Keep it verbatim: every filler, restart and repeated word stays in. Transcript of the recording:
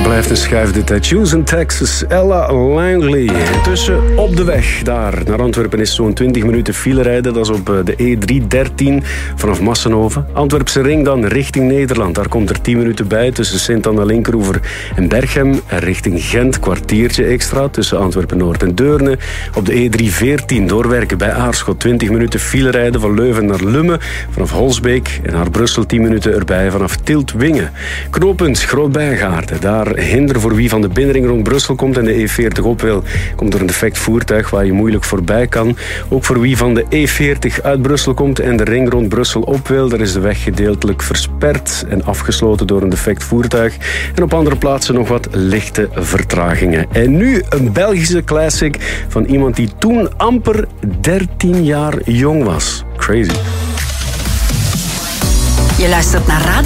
Blijft een schuif dit, hè. Houston, Texas, Ella Langley. Intussen op de weg daar naar Antwerpen is zo'n twintig minuten file rijden. Dat is op de E drie dertien vanaf Massenhoven. Antwerpse ring dan richting Nederland. Daar komt er tien minuten bij tussen Sint-Anna-Linkeroever en Berchem. En richting Gent kwartiertje extra tussen Antwerpen-Noord en Deurne. Op de E drie veertien doorwerken bij Aarschot. twintig minuten file rijden van Leuven naar Lummen. Vanaf Holsbeek en naar Brussel tien minuten erbij vanaf Tielt-Wingen. Knooppunt Groot-Bijgaarden. Daar hinder voor wie van de binnenring rond Brussel komt en de E veertig op wil. Komt door een defect voertuig waar je moeilijk voorbij kan. Ook voor wie van de E veertig uit Brussel komt en de ring rond Brussel op wil. Daar is de weg gedeeltelijk versperd en afgesloten door een defect voertuig. En op andere plaatsen nog wat lichte vertragingen. En nu een Belgische classic van iemand die toen amper dertien jaar jong was. Crazy. Je luistert naar Radio